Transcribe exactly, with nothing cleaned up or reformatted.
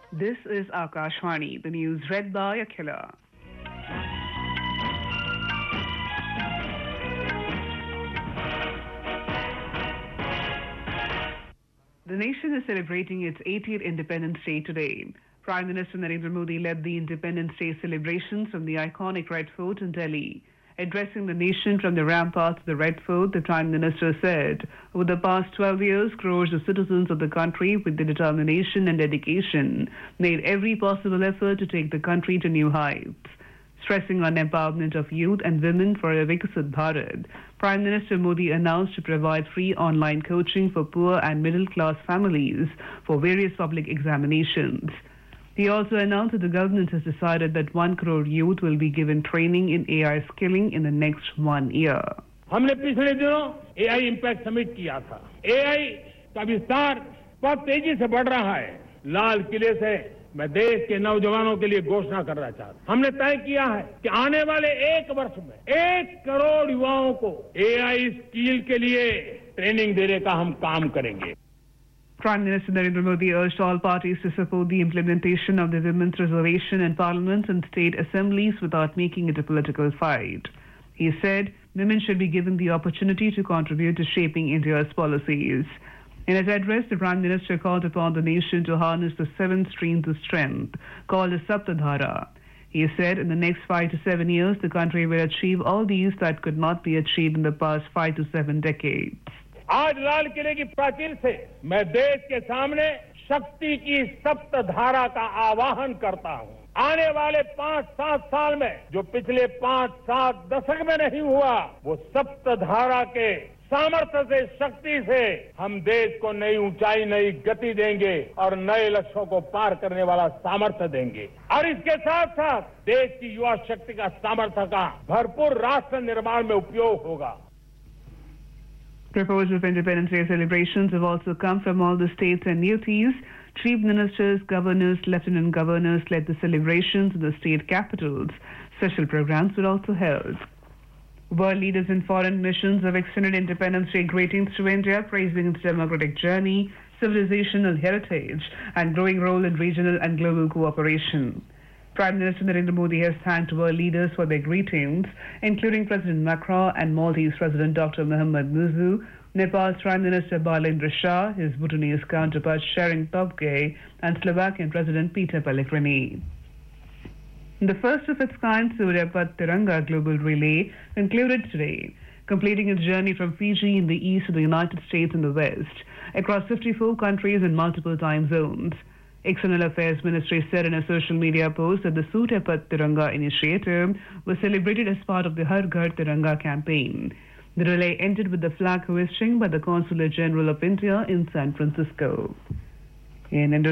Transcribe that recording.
This is Akashvani, the news read by Akhila. The nation is celebrating its eightieth Independence Day today. Prime Minister Narendra Modi led the Independence Day celebrations from the iconic Red Fort in Delhi. Addressing the nation from the ramparts of the Red Fort, the Prime Minister said, over the past twelve years, crores of citizens of the country, with their determination and dedication, made every possible effort to take the country to new heights. Stressing on empowerment of youth and women for a Viksit Bharat, Prime Minister Modi announced to provide free online coaching for poor and middle-class families for various public examinations. He also announced that the government has decided that one crore youth will be given training in A I skilling in the next one year. हमने पिछले दिनों A I impact summit किया था। A I का विस्तार बहुत तेजी से बढ़ रहा है। लाल किले से मैं देश के नौजवानों के लिए घोषणा करना चाहता हूं। हमने तय किया है कि आने वाले एक वर्ष में एक करोड़ युवाओं को A I स्किल के लिए ट्रेनिंग देने का हम काम करेंगे। Prime Minister Narendra Modi urged all parties to support the implementation of the Women's Reservation in Parliament and state assemblies without making it a political fight. He said women should be given the opportunity to contribute to shaping India's policies. In his address, the Prime Minister called upon the nation to harness the seven streams of strength, called the Saptadhara. He said in the next five to seven years, the country will achieve all these that could not be achieved in the past five to seven decades. आज लाल किले की प्राचीर से मैं देश के सामने शक्ति की सप्तधारा का आवाहन करता हूं। आने वाले पांच सात साल में जो पिछले पांच सात दशक में नहीं हुआ, वो सप्तधारा के सामर्थ्य से, शक्ति से हम देश को नई ऊंचाई, नई गति देंगे और नए लक्ष्यों को पार करने वाला सामर्थ्य देंगे। और इसके साथ साथ देश की युवा शक्ति का सामर्थ्य का भरपूर राष्ट्र निर्माण में उपयोग होगा। Proposals of Independence Day celebrations have also come from all the states and U Ts. Chief ministers, governors, lieutenant governors led the celebrations in the state capitals. Special programs were also held. World leaders in foreign missions have extended Independence Day greetings to India, praising its democratic journey, civilizational heritage, and growing role in regional and global cooperation. Prime Minister Narendra Modi has thanked world leaders for their greetings, including President Macron and Maldives President Doctor Mohamed Muizzu, Nepal's Prime Minister Bailendra Shah, his Bhutanese counterpart Tshering Tobgay, and Slovakian President Peter Pellegrini. The first of its kind Surya Path Tiranga Global Relay concluded today, completing its journey from Fiji in the east to the United States in the west, across fifty-four countries and multiple time zones. External Affairs Ministry said in a social media post that the Surya Path Tiranga initiative was celebrated as part of the Har Ghar Tiranga campaign. The relay ended with the flag hoisting by the Consulate General of India in San Francisco. In Indonesia,